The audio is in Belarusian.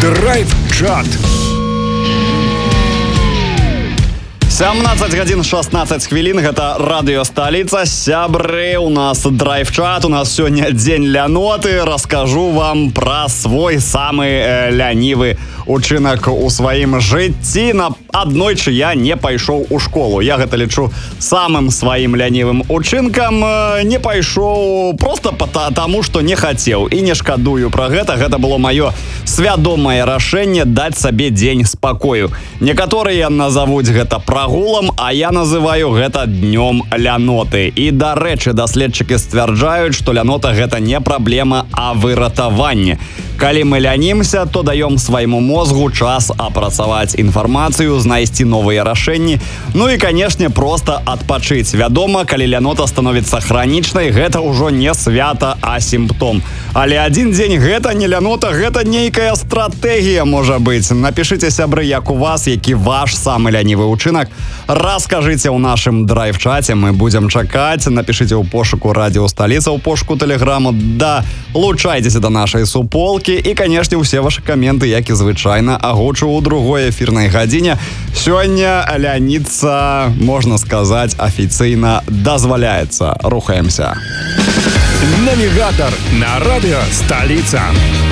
Драйв-чат. 17 гадзін 16 хвілін, гэта радыёсталіца. Сябры, у нас драйв-чат, у нас сёння дзень ляноты. Раскажу вам пра свой самы лянівы учынак у сваім жыцці. Аднойчы я не пайшоў у школу. Я гэта лічу самым сваім лянівым учынкам. Не пайшоў просто таму, што не хацеў. І не шкадую пра гэта. Гэта было маё свядомае рашэнне даць сабе дзень спакою. Некаторыя назавуць гэта прагулам, а я называю гэта днём ляноты. І, дарэчы, даследчыкі сцвярджаюць, што лянота гэта не праблема, а выратаванне. Калі мы лянімся, то даём свайму мозгу час апрацаваць інфармацыю, знайсці новыя рашэнні. Ну і, канешне, проста адпачыць. Вядома, калі лянота становіцца хранічнай, гэта ўжо не свята, а сімптом. Але адзін дзень гэта не лянота, гэта нейкая стратэгія, можа быць. Напішыце, сябры, як у вас, які ваш самы лянівы учынак. Раскажыце ў нашым драйв-чаце, мы будзем чакаць. Напішыце ў пошуку радыёсталіца, ў пошуку тэлеграму. Далучайцеся да нашай суполкі. І, канешне, усе вашы каменты, як і звычайна, агучу ў другой эфірнай гадзіне. Сёння ляніцца, можна сказаць, афіцыйна дазваляецца. Рухаемся. Навігатор на радыё «Столица».